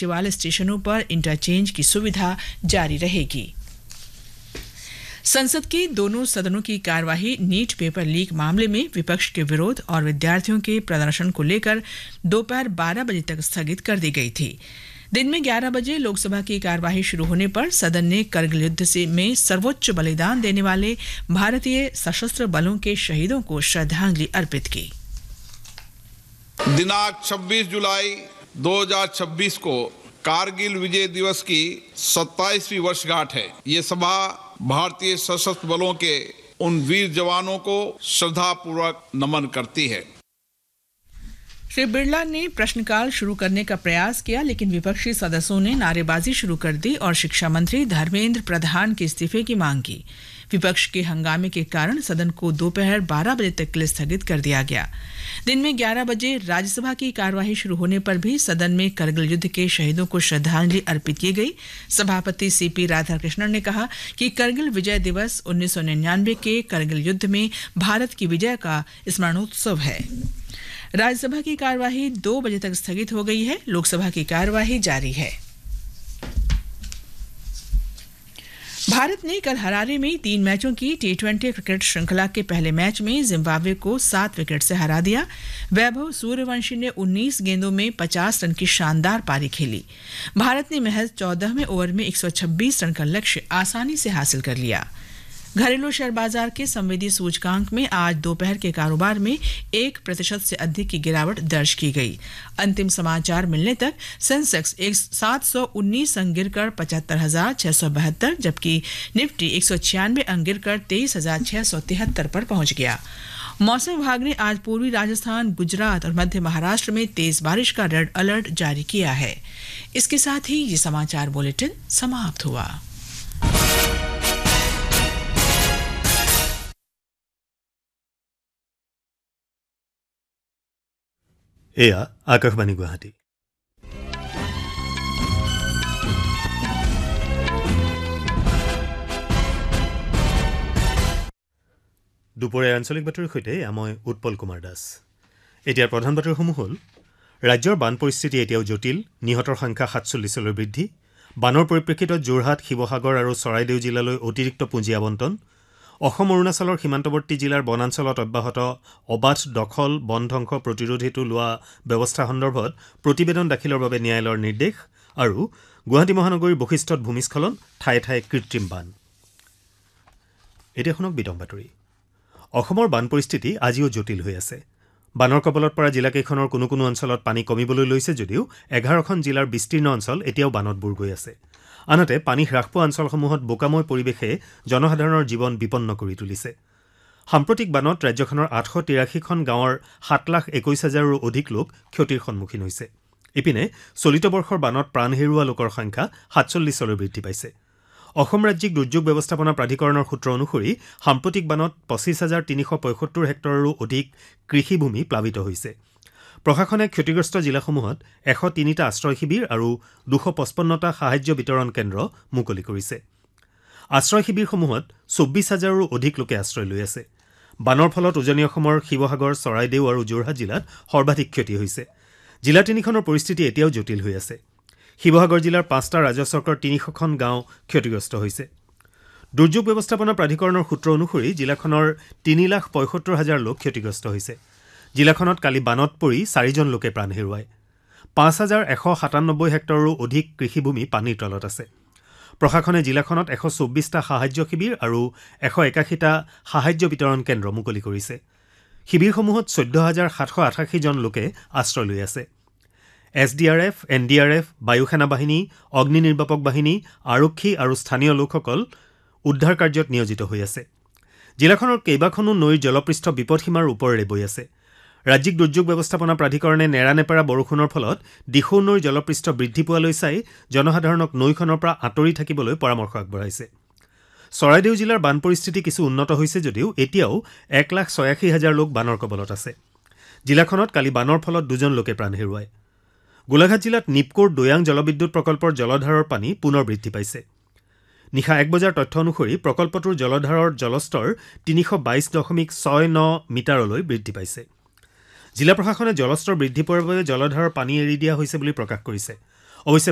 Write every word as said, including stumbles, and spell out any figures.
नीचे वाले स्टेशनों पर इंटरचेंज की सुविधा जारी रहेगी। संसद के दोनों सदनों की कार्यवाही नीट पेपर लीक मामले में विपक्ष के विरोध और विद्यार्थियों के प्रदर्शन को लेकर दोपहर बारह बजे तक स्थगित कर दी गई थी। दिन में ग्यारह बजे लोकसभा की कार्यवाही शुरू होने पर सदन ने करगिल युद्ध से में सर्वोच्च बलिदान देने वाले भारतीय सशस्त्र बलों के शहीदों को श्रद्धांजलि अर्पित की। दिनांक छब्बीस जुलाई दो हज़ार छब्बीस को कारगिल विजय दिवस की सत्ताईसवीं वर्षगांठ है। ये सभा भारतीय सशस्त्र बलों के उन वीर जवानों को श्रद्धापूर्वक नमन करती है। श्री बिरला ने प्रश्नकाल शुरू करने का प्रयास किया, लेकिन विपक्षी सदस्यों ने नारेबाजी शुरू कर दी और शिक्षा मंत्री धर्मेंद्र प्रधान के इस्तीफे की मांग की। विपक्ष के हंगामे के कारण सदन को दोपहर बारह बजे तक के लिए स्थगित कर दिया गया। दिन में ग्यारह बजे राज्यसभा की कार्यवाही शुरू होने पर भी सदन में करगिल युद्ध के शहीदों को श्रद्धांजलि अर्पित की गई। सभापति सीपी राधाकृष्णन ने कहा कि करगिल विजय दिवस उन्नीस सौ निन्यानवे के करगिल युद्ध में भारत की विजय का स्मरणोत्सव है। राज्यसभा की कार्यवाही दो बजे तक स्थगित हो गई है। लोकसभा की कार्यवाही जारी है। भारत ने कल हरारे में तीन मैचों की टी ट्वेंटी क्रिकेट श्रृंखला के पहले मैच में जिम्बाब्वे को सात विकेट से हरा दिया। वैभव सूर्यवंशी ने उन्नीस गेंदों में पचास रन की शानदार पारी खेली। भारत ने महज चौदहवें ओवर में एक सौ छब्बीस रन का लक्ष्य आसानी से हासिल कर लिया। घरेलू शेयर बाजार के संवेदी सूचकांक में आज दोपहर के कारोबार में एक प्रतिशत से अधिक की गिरावट दर्ज की गई। अंतिम समाचार मिलने तक सेंसेक्स एक सात सौ उन्नीस अंक गिरकर पचहत्तर हजार छह सौ बहत्तर, जबकि निफ्टी एक सौ छियानवे अंक गिरकर तेईस हजार छह सौ तिहत्तर पर पहुंच गया। मौसम विभाग ने आज पूर्वी राजस्थान, गुजरात और मध्य महाराष्ट्र में तेज बारिश का रेड अलर्ट जारी किया है। इसके साथ ही ये समाचार बुलेटिन समाप्त हुआ। এয়া আকাশবাণী গুৱাহাটী। দুপৰীয়াৰ আঞ্চলিক বাতৰিৰ সৈতে মই উৎপল কুমাৰ দাস। এতিয়াৰ প্ৰধান বাতৰিসমূহ হ'ল ৰাজ্যৰ বান পৰিস্থিতি এতিয়াও জটিল, নিহতৰ সংখ্যা সাতচল্লিছলৈ বৃদ্ধি, বানৰ পৰিপ্ৰেক্ষিতত যোৰহাট, শিৱসাগৰ আৰু চৰাইদেউ জিলালৈ অতিৰিক্ত পুঁজি আবণ্টন, অসম অৰুণাচলৰ সীমান্তৱৰ্তী জিলাৰ বনাঞ্চলত অব্যাহত অবাধ দখল বন ধ্বংস প্ৰতিৰোধ হেতু লোৱা ব্যৱস্থা সন্দৰ্ভত প্ৰতিবেদন দাখিলৰ বাবে ন্যায়ালয়ৰ নিৰ্দেশ আৰু গুৱাহাটী মহানগৰীৰ বশিষ্ঠত ভূমিস্খলন, ঠায়ে ঠায়ে কৃত্ৰিম বান। এতিয়া শুনক বিতং বাতৰি। অসমৰ বান পৰিস্থিতি আজিও জটিল হৈ আছে। বানৰ কবলত পৰা জিলাকেইখনৰ কোনো কোনো অঞ্চলত পানী কমিবলৈ লৈছে যদিও এঘাৰখন জিলাৰ বিস্তীৰ্ণ অঞ্চল এতিয়াও বানত বুৰ গৈ আছে। আনহাতে পানী হ্ৰাস পোৱা অঞ্চলসমূহত বোকাময় পৰিৱেশে জনসাধাৰণৰ জীৱন বিপন্ন কৰি তুলিছে। সাম্প্ৰতিক বানত ৰাজ্যখনৰ আঠশ তিৰাশীখন গাঁৱৰ সাত লাখ একৈশ হাজাৰৰো অধিক লোক ক্ষতিৰ সন্মুখীন হৈছে। ইপিনে চলিত বৰ্ষৰ বানত প্ৰাণ হেৰুওৱা লোকৰ সংখ্যা সাতচল্লিছলৈ বৃদ্ধি পাইছে। অসম ৰাজ্যিক দুৰ্যোগ ব্যৱস্থাপনা প্ৰাধিকৰণৰ সূত্ৰ অনুসৰি সাম্প্ৰতিক বানত পঁচিছ হাজাৰ তিনিশ পঁয়সত্তৰ হেক্টৰৰো অধিক কৃষিভূমি প্লাৱিত হৈছে। প্ৰশাসনে ক্ষতিগ্ৰস্ত জিলাসমূহত এশ তিনিটা আশ্ৰয় শিবিৰ আৰু দুশ পঁচপন্নটা সাহায্য বিতৰণ কেন্দ্ৰ মুকলি কৰিছে। আশ্ৰয় শিবিৰসমূহত চৌব্বিছ হাজাৰৰো অধিক লোকে আশ্ৰয় লৈ আছে। বানৰ ফলত উজনি অসমৰ শিৱসাগৰ, চৰাইদেউ আৰু যোৰহাট জিলাত সৰ্বাধিক ক্ষতি হৈছে। জিলা তিনিখনৰ পৰিস্থিতি এতিয়াও জটিল হৈ আছে। শিৱসাগৰ জিলাৰ পাঁচটা ৰাজ্য চৰকাৰৰ তিনিশখন গাঁও ক্ষতিগ্ৰস্ত হৈছে। দুৰ্যোগ ব্যৱস্থাপনা প্ৰাধিকৰণৰ সূত্ৰ অনুসৰি জিলাখনৰ তিনি লাখ পঁয়সত্তৰ হাজাৰ লোক ক্ষতিগ্ৰস্ত হৈছে। জিলাখনত কালি বানত পৰি চাৰিজন লোকে প্ৰাণ হেৰুৱায়। পাঁচ হাজাৰ এশ সাতান্নব্বৈ হেক্টৰৰো অধিক কৃষিভূমি পানীৰ তলত আছে। প্ৰশাসনে জিলাখনত এশ চৌব্বিছটা সাহায্য শিবিৰ আৰু এশ একাশীটা সাহায্য বিতৰণ কেন্দ্ৰ মুকলি কৰিছে। শিবিৰসমূহত চৈধ্য হাজাৰ সাতশ আঠাশীজন লোকে আশ্ৰয় লৈ আছে। S D R F, N D R F, বায়ু সেনা বাহিনী, অগ্নি নিৰ্বাপক বাহিনী, আৰক্ষী আৰু স্থানীয় লোকসকল উদ্ধাৰ কাৰ্যত নিয়োজিত হৈ আছে। জিলাখনৰ কেইবাখনো নৈৰ জলপৃষ্ঠ বিপদসীমাৰ ওপৰেৰে বৈ আছে। ৰাজ্যিক দুৰ্যোগ ব্যৱস্থাপনা প্ৰাধিকৰণে নেৰানেপেৰা বৰষুণৰ ফলত দিখৌ নৈৰ জলপৃষ্ঠ বৃদ্ধি পোৱালৈ চাই জনসাধাৰণক নৈখনৰ পৰা আঁতৰি থাকিবলৈ পৰামৰ্শ আগবঢ়াইছে। চৰাইদেউ জিলাৰ বান পৰিস্থিতি কিছু উন্নত হৈছে যদিও এতিয়াও এক লাখ ছয়াশী হাজাৰ লোক বানৰ কবলত আছে। জিলাখনত কালি বানৰ ফলত দুজন লোকে প্ৰাণ হেৰুৱায়। গোলাঘাট জিলাত নিপকোৰ দৈয়াং জলবিদ্যুৎ প্ৰকল্পৰ জলধাৰৰ পানী পুনৰ বৃদ্ধি পাইছে। নিশা এক বজাৰ তথ্য অনুসৰি প্ৰকল্পটোৰ জলধাৰৰ জলস্তৰ তিনিশ বাইছ দশমিক ছয় ন মিটাৰলৈ বৃদ্ধি পাইছে। জিলা প্ৰশাসনে জলস্তৰ বৃদ্ধি পোৱাৰ বাবে জলধাৰৰ পানী এৰি দিয়া হৈছে বুলি প্ৰকাশ কৰিছে। অৱশ্যে